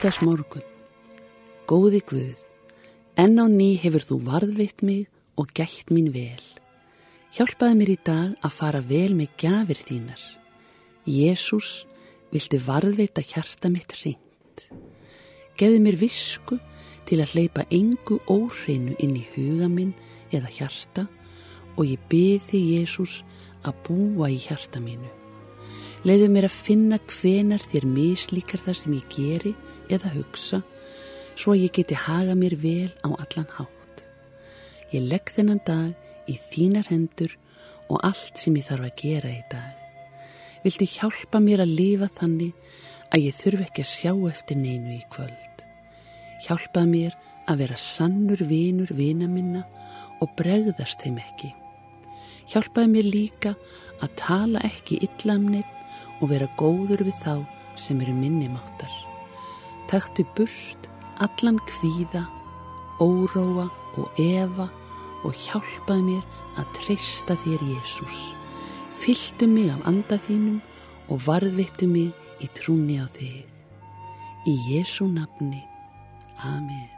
Föstudagsmorgun. Góði Guð, enn á ný hefur þú varðveitt mig og gætt mín vel. Hjálpaðu mér í dag að fara vel með gjafir þínar. Jesús, viltu varðveita hjarta mitt hreint. Gefðu mér visku til að hleypa engu óhreinu inn í huga minn eða hjarta og ég bið þig, Jesús, að búa í hjarta mínu. Leyfðu mér að finna hvenar þér mislíkar það sem ég geri eða hugsa, svo ég geti haga mér vel á allan hátt. Ég legg þennan dag í þínar hendur og allt sem ég þarf að gera í dag. Viltu hjálpa mér að lifa þannig að ég þurfi ekki að sjá eftir neinu í kvöld. Hjálpaðu mér að vera sannur vinur vina minna og bregðast þeim ekki. Hjálpaðu mér líka að tala ekki illa neinn og vera góður við þá sem eru minnimáttar. Taktu burt allan kvíða, óróa og efa og hjálpaðu mér að treysta þér, Jesús. Fylltu mig af anda þínum og varðveittu mig í trúnni á þig. Í Jesú nafni. Amen.